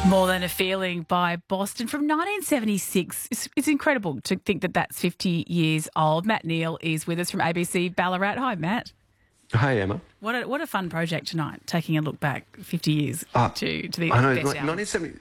More Than a Feeling by Boston from 1976. It's incredible to think that that's 50 years old. Matt Neal is with us from ABC Ballarat. Hi, Matt. Hi, Emma. What a fun project tonight, taking a look back 50 years to the I know, best like album.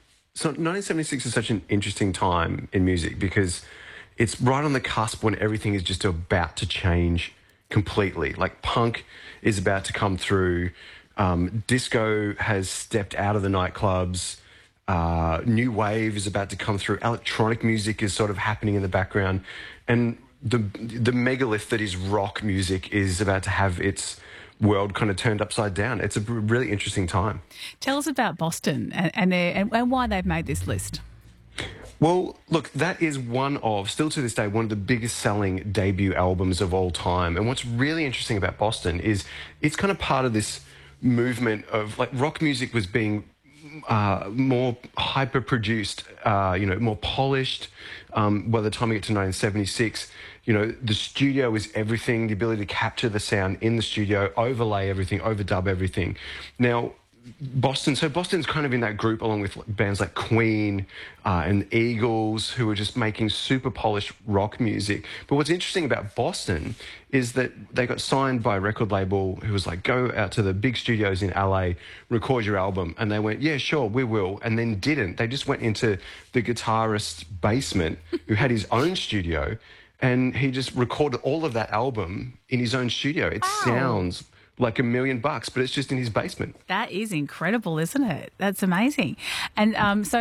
1976 is such an interesting time in music because it's right on the cusp when everything is just about to change completely. Like punk is about to come through. Disco has stepped out of the nightclubs. New wave is about to come through. Electronic music is sort of happening in the background. And the megalith that is rock music is about to have its world kind of turned upside down. It's a really interesting time. Tell us about Boston and why they've made this list. Well, look, that is still to this day, one of the biggest selling debut albums of all time. And what's really interesting about Boston is it's kind of part of this movement of, like, rock music was being more hyper-produced, more polished. By the time we get to 1976, the studio is everything, the ability to capture the sound in the studio, overlay everything, overdub everything. Now, Boston's kind of in that group along with bands like Queen and the Eagles, who are just making super polished rock music. But what's interesting about Boston is that they got signed by a record label who was like, go out to the big studios in LA, record your album. And they went, yeah, sure, we will. And then didn't. They just went into the guitarist's basement who had his own studio, and he just recorded all of that album in his own studio. It sounds like $1 million, but it's just in his basement. That is incredible, isn't it? That's amazing. And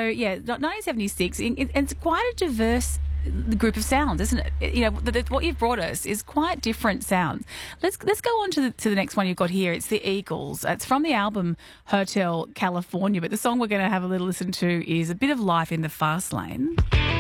1976, it's quite a diverse group of sounds, isn't it? What you've brought us is quite different sounds. Let's go on to the next one you've got here. It's the Eagles. It's from the album Hotel California, but the song we're going to have a little listen to is A Bit of Life in the Fast Lane.